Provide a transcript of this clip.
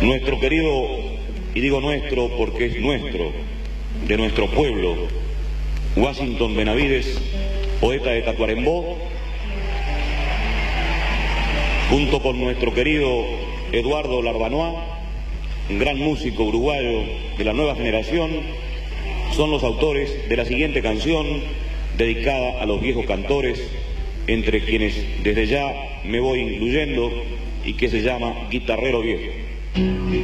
Nuestro querido, y digo nuestro porque es nuestro, de nuestro pueblo, Washington Benavides, poeta de Tacuarembó, junto con nuestro querido Eduardo Larbanois, un gran músico uruguayo de la nueva generación, son los autores de la siguiente canción dedicada a los viejos cantores, entre quienes desde ya me voy incluyendo, y que se llama Guitarrero Viejo.